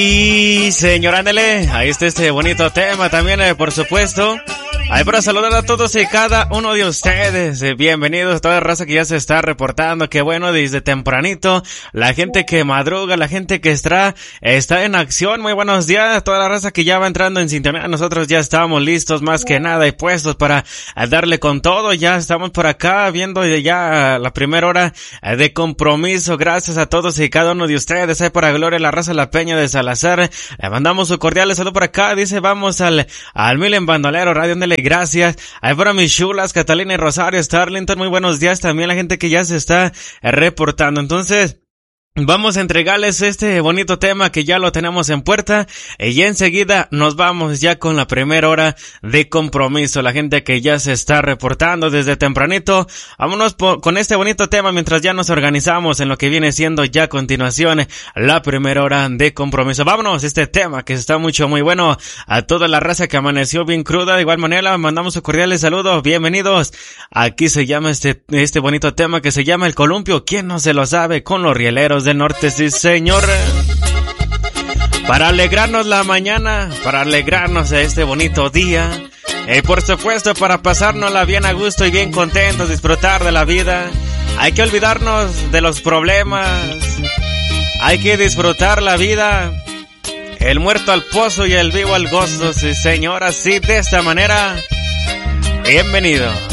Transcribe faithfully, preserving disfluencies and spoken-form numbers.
Y señor, ándele, ahí está este bonito tema también, eh, por supuesto. Ahí para saludar a todos y cada uno de ustedes. Eh, bienvenidos a toda la raza que ya se está reportando. Qué bueno, desde tempranito. La gente que madruga, la gente que está, está en acción. Muy buenos días. Toda la raza que ya va entrando en sintonía. Nosotros ya estamos listos más que nada y puestos para darle con todo. Ya estamos por acá viendo ya la primera hora de compromiso. Gracias a todos y cada uno de ustedes. Ahí para Gloria La Raza La Peña de Salazar. Le mandamos su cordial saludo por acá. Dice, vamos al, al Milen Bandolero Radio. Ándele, gracias. Ahí para mis chulas, Catalina y Rosario, Starlington, muy buenos días. También la gente que ya se está reportando. Entonces, vamos a entregarles este bonito tema que ya lo tenemos en puerta y enseguida nos vamos ya con la primera hora de compromiso. La gente que ya se está reportando desde tempranito, vámonos por, con este bonito tema mientras ya nos organizamos en lo que viene siendo ya a continuación la primera hora de compromiso. Vámonos, este tema que está mucho muy bueno a toda la raza que amaneció bien cruda. De igual manera, mandamos un cordial saludo, bienvenidos. Aquí se llama este, este bonito tema que se llama El Columpio. ¿Quién no se lo sabe? Con los rieleros del norte, sí señor. Para alegrarnos la mañana, para alegrarnos de este bonito día, y por supuesto para pasárnosla bien a gusto y bien contentos, disfrutar de la vida. Hay que olvidarnos de los problemas, hay que disfrutar la vida. El muerto al pozo y el vivo al gozo, sí señor. Así de esta manera, bienvenido.